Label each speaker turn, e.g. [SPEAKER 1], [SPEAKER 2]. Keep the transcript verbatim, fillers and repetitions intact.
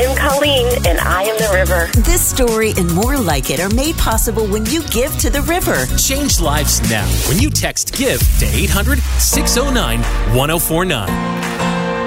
[SPEAKER 1] am Colleen, and I am the river.
[SPEAKER 2] This story and more like it are made possible when you give to the river.
[SPEAKER 3] Change lives now when you text GIVE to eight hundred, six oh nine, one oh four nine.